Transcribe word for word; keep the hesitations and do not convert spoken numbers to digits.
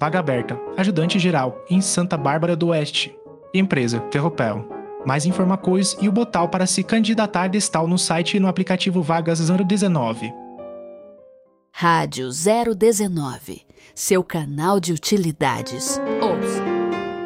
Vaga aberta, ajudante geral, em Santa Bárbara do Oeste. Empresa, Ferropel. Mais informações e o botão para se candidatar está no site e no aplicativo Vagas zero dezenove. Rádio zero dezenove, seu canal de utilidades.